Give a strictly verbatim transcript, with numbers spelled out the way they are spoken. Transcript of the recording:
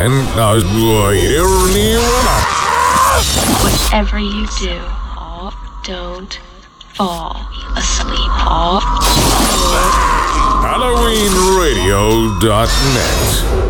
En als je Whatever you do, don't fall asleep. Halloween Radio dot net